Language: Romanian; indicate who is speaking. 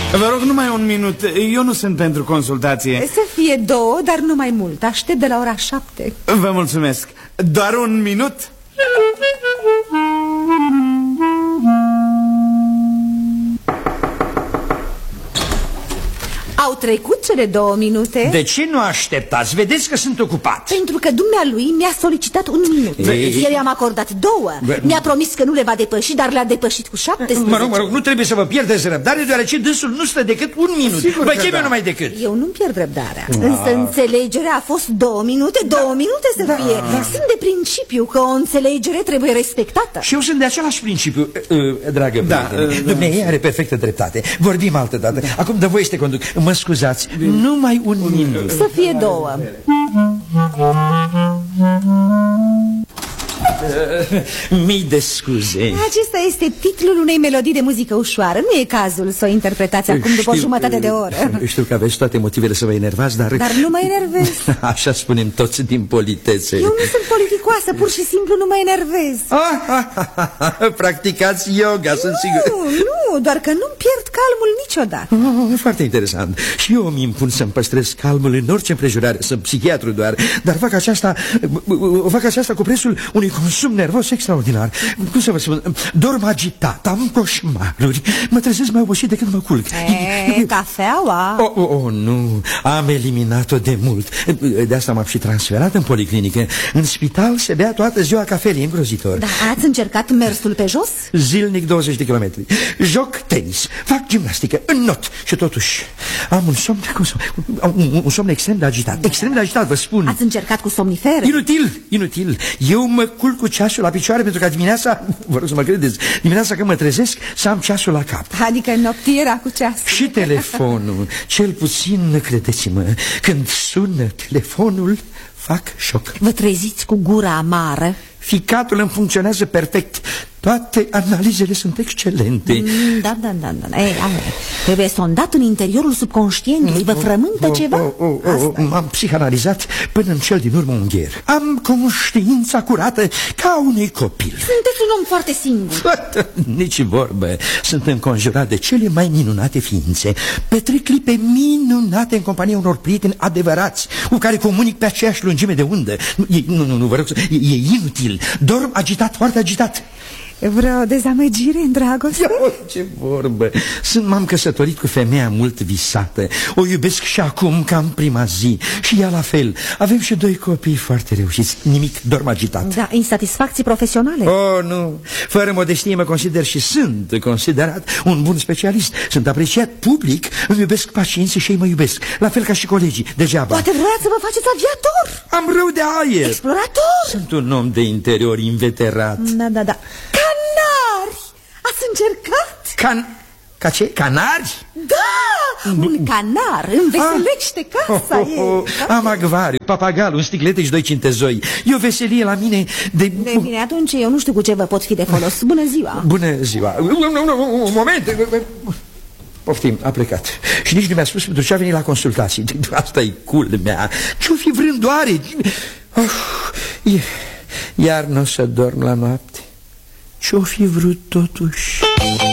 Speaker 1: Vă rog, numai un minut. Eu nu sunt pentru consultație.
Speaker 2: Să fie 2, dar nu mai mult. Aștept de la ora 7.
Speaker 1: Vă mulțumesc. Doar un minut.
Speaker 2: Au trecut cele 2 minute.
Speaker 3: De ce nu așteptați? Vedeți că sunt ocupat.
Speaker 2: Pentru că dumnealui mi-a solicitat 1 minut. Eu i-am acordat 2. Mi-a promis că nu le va depăși, dar le-a depășit cu 17.
Speaker 3: Mă rog, nu trebuie să vă pierdeți răbdare, deoarece dânsul nu stă decât 1 minut. Vă chem eu numai decât.
Speaker 2: Eu nu-mi pierd răbdarea. Însă înțelegerea a fost 2 minute, 2 minute să fie. Sunt de principiu că o înțelegere trebuie respectată.
Speaker 3: Și eu sunt de același principiu, dragă prietene. Dumnezeu are perfectă dreptate. Vorbim altă dată. Acum dă voie să te conduc. Mă scuzați, numai 1 minut.
Speaker 2: Să fie 2.
Speaker 3: Mii de scuze.
Speaker 2: Acesta este titlul unei melodii de muzică ușoară. Nu e cazul să o interpretați acum după o jumătate de oră.
Speaker 3: Știu că aveți toate motivele să vă enervați, dar
Speaker 2: nu mă enervez.
Speaker 3: Așa spunem toți din politețe.
Speaker 2: Eu nu sunt politicoasă, pur și simplu nu mă enervez.
Speaker 3: Practicați yoga, sunt sigur.
Speaker 2: Nu, doar că nu-mi pierd calmul niciodată.
Speaker 3: Foarte interesant. Și eu îmi impun să-mi păstrez calmul în orice împrejurare. Sunt psihiatru doar, dar fac aceasta cu prețul unui consum nervos extraordinar. Cum să vă spun, dorm agitat, am coșmaruri, mă trezesc mai obosit decât mă culc.
Speaker 2: Cafeaua?
Speaker 3: Nu, am eliminat-o de mult. De asta m-am și transferat în policlinică. În spital se bea toată ziua cafele, îngrozitor.
Speaker 2: Da, ați încercat mersul pe jos?
Speaker 3: Zilnic 20 de kilometri. Joc tenis, fac gimnastică, înnot. Și totuși am un somn extrem de agitat. Extrem de agitat, vă spun.
Speaker 2: Ați încercat cu somnifere?
Speaker 3: Inutil. Eu mă culc cu ceasul la picioare pentru ca dimineața, vă rog să mă credeți, dimineața când mă trezesc să am ceasul la cap.
Speaker 2: Adică noptiera cu ceas.
Speaker 3: Și telefonul, cel puțin, credeți-mă, când sună telefonul, fac șoc.
Speaker 2: Vă treziți cu gura amară?
Speaker 3: Ficatul îmi funcționează perfect. Toate analizele sunt excelente.
Speaker 2: Da. Trebuie sondat în interiorul subconștientului. Vă frământă ceva?
Speaker 3: M-am psihanalizat până în cel din urmă ungher. Am conștiința curată ca unui copil.
Speaker 2: Sunteți un om foarte singur.
Speaker 3: Nici vorbă. Sunt înconjurat de cele mai minunate ființe. Petrec clipe minunate în compania unor prieteni adevărați, cu care comunic pe aceeași lungime de undă. Nu, vă rog, e inutil. Dorm agitat, foarte agitat.
Speaker 2: Vreo dezamăgire în dragoste?
Speaker 3: Ce vorbă! M-am căsătorit cu femeia mult visată. O iubesc și acum ca în prima zi. Și ea la fel. Avem și 2 copii foarte reușiți. Nimic, dorm agitat.
Speaker 2: Da, insatisfacții profesionale?
Speaker 3: Nu. Fără modestie mă consider și sunt considerat un bun specialist. Sunt apreciat public. Îmi iubesc pacienții și ei mă iubesc. La fel ca și colegii. Degeaba.
Speaker 2: Poate vreați să vă faceți aviator?
Speaker 3: Am rău de aer.
Speaker 2: Explorator?
Speaker 3: Sunt un om de interior inveterat.
Speaker 2: Da. Canari! Ați încercat?
Speaker 3: Ca ce? Canari?
Speaker 2: Da! Un canar înveselește casa ei.
Speaker 3: Am acvariu, papagal, un sticlete și 2 cintezoi. E o veselie la mine de...
Speaker 2: Bine, atunci eu nu știu cu ce vă pot fi de folos. Bună ziua!
Speaker 3: Bună ziua! Un moment! Poftim, a plecat. Și nici nu mi-a spus pentru ce a venit la consultații. Asta-i culmea. Ce-o fi vrândoare? Iar n-o să dorm la noapte. Ce-o fi vrut totuși?